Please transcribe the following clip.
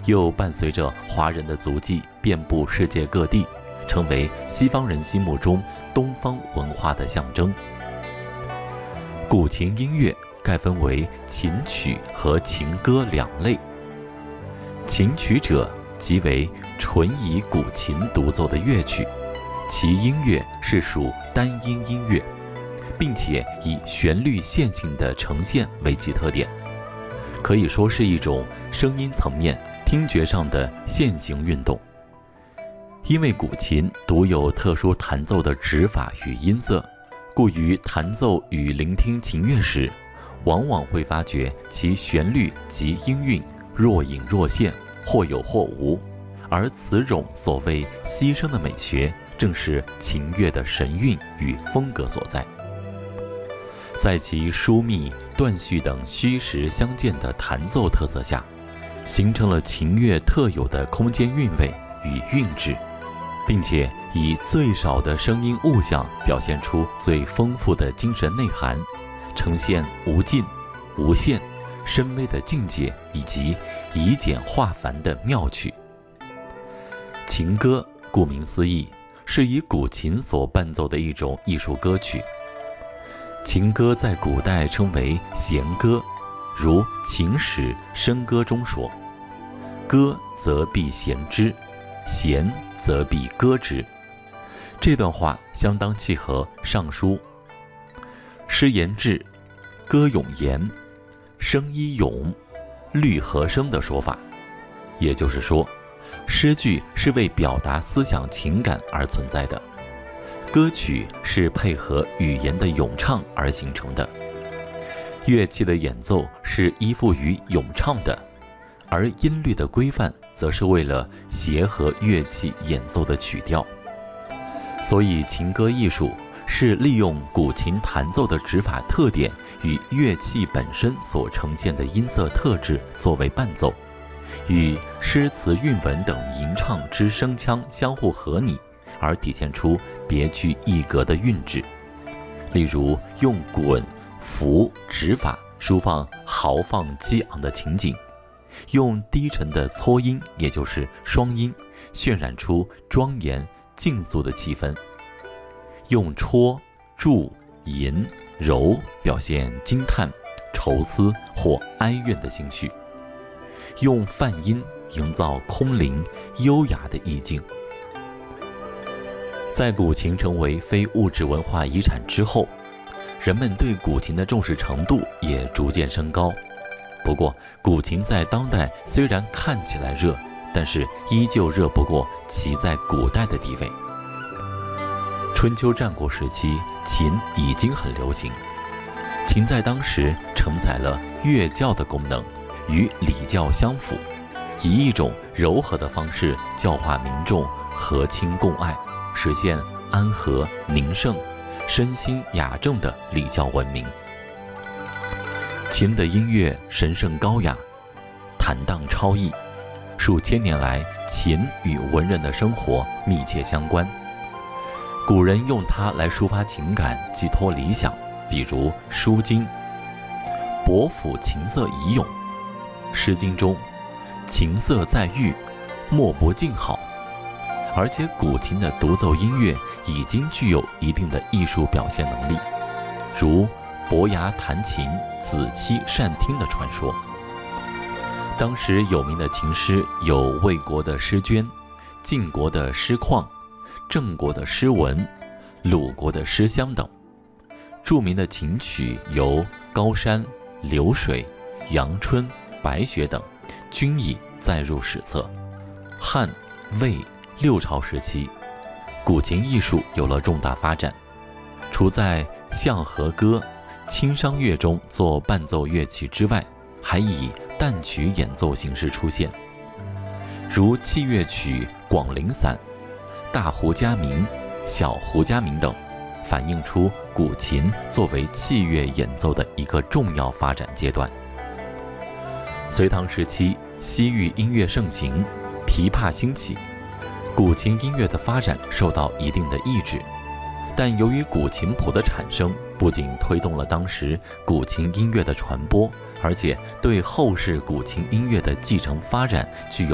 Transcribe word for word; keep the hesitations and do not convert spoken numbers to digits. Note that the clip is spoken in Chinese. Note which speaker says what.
Speaker 1: 又伴随着华人的足迹遍布世界各地，成为西方人心目中东方文化的象征。古琴音乐概分为琴曲和琴歌两类。琴曲者即为纯以古琴独奏的乐曲，其音乐是属单音音乐，并且以旋律线性的呈现为其特点，可以说是一种声音层面、听觉上的线形运动。因为古琴独有特殊弹奏的指法与音色，故于弹奏与聆听琴乐时，往往会发觉其旋律及音韵若隐若现，或有或无，而此种所谓牺牲的美学，正是琴乐的神韵与风格所在。在其疏密、断续等虚实相间的弹奏特色下，形成了琴乐特有的空间韵味与韵致，并且以最少的声音物象表现出最丰富的精神内涵，呈现无尽、无限、深微的境界以及以简化繁的妙趣。琴歌顾名思义，是以古琴所伴奏的一种艺术歌曲。琴歌在古代称为弦歌，如《秦史笙歌》中说：“歌则必弦之，弦则必歌之。”这段话相当契合《尚书》诗言志，歌咏言，声依咏，律和声的说法。也就是说，诗句是为表达思想情感而存在的，歌曲是配合语言的咏唱而形成的，乐器的演奏是依附于咏唱的，而音律的规范则是为了协和乐器演奏的曲调。所以琴歌艺术是利用古琴弹奏的指法特点与乐器本身所呈现的音色特质作为伴奏，与诗词韵文等吟唱之声腔相互合拟，而体现出别具一格的韵致。例如用滚、拂指法抒放豪放激昂的情景，用低沉的搓音，也就是双音，渲染出庄严静肃的气氛，用戳、注、吟、揉表现惊叹、愁思或哀怨的情绪，用泛音营造空灵优雅的意境。在古琴成为非物质文化遗产之后，人们对古琴的重视程度也逐渐升高。不过，古琴在当代虽然看起来热，但是依旧热不过其在古代的地位。春秋战国时期，琴已经很流行，琴在当时承载了乐教的功能，与礼教相符，以一种柔和的方式教化民众和亲共爱，实现安和宁盛、身心雅正的礼教文明。琴的音乐神圣高雅，坦荡超逸，数千年来，琴与文人的生活密切相关。古人用它来抒发情感、寄托理想，比如《书经》伯府琴瑟仪咏，《诗经》中琴瑟在御，莫不静好。而且古琴的独奏音乐已经具有一定的艺术表现能力，如伯牙弹琴，子期善听的传说。当时有名的琴师有魏国的诗娟、晋国的诗况、郑国的诗文、鲁国的诗香等。著名的琴曲由高山、流水、阳春、白雪等，均已载入史册。汉、魏、六朝时期，古琴艺术有了重大发展，除在相和歌、清商乐中做伴奏乐器之外，还以旦曲演奏形式出现，如器乐曲《广陵散》、大胡家鸣、小胡家鸣等，反映出古琴作为器乐演奏的一个重要发展阶段。隋唐时期，西域音乐盛行，琵琶兴起，古琴音乐的发展受到一定的抑制。但由于古琴谱的产生，不仅推动了当时古琴音乐的传播，而且对后世古琴音乐的继承发展具有